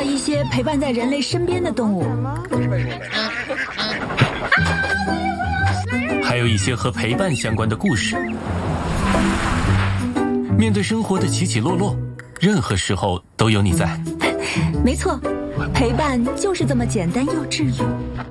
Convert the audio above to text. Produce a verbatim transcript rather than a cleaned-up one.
了一些陪伴在人类身边的动物， 还有一些和陪伴相关的故事。面对生活的起起落落，任何时候都有你在。 没错，陪伴就是这么简单又治愈。